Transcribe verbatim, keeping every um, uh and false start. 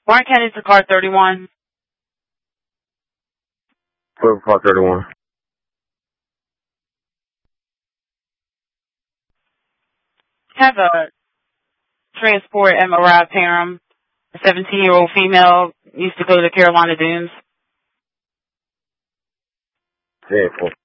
Warren County to car thirty-one. Whoever car thirty-one. Have a transport at Mariah Parham. A seventeen-year-old female used to go to Carolina Dunes. Yeah, cool.